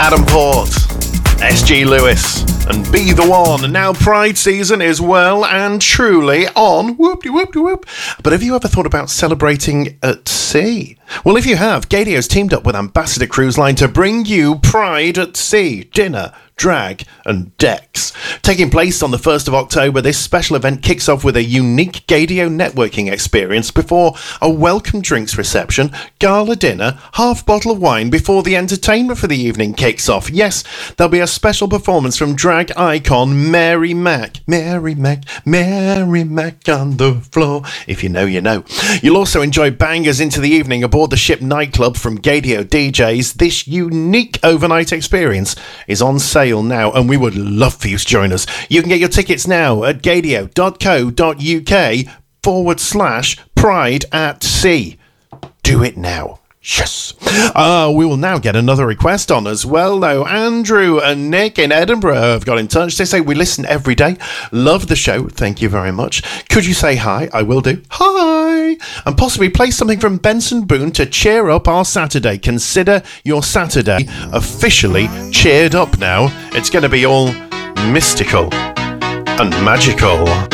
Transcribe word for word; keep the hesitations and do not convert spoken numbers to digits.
Adam Port, S G Lewis, and Be The One. Now Pride season is well and truly on. Whoop-de-whoop-de-whoop. But have you ever thought about celebrating at sea? Well, if you have, Gadio's teamed up with Ambassador Cruise Line to bring you Pride at Sea dinner, drag and decks. Taking place on the first of October, this special event kicks off with a unique Gadio networking experience before a welcome drinks reception, gala dinner, half bottle of wine before the entertainment for the evening kicks off. Yes, there'll be a special performance from drag icon Mary Mac. Mary Mac, Mary Mac on the floor. If you know, you know. You'll also enjoy bangers into the evening aboard the ship nightclub from Gadio D Js. This unique overnight experience is on sale now, and we would love for you to join us. You can get your tickets now at gadio.co.uk forward slash pride at sea. Do it now. Yes. Uh, we will now get another request on as well, though. Andrew and Nick in Edinburgh have got in touch. They say, we listen every day. Love the show. Thank you very much. Could you say hi? I will do. Hi. And possibly play something from Benson Boone to cheer up our Saturday. Consider your Saturday officially cheered up now. It's going to be all mystical and magical.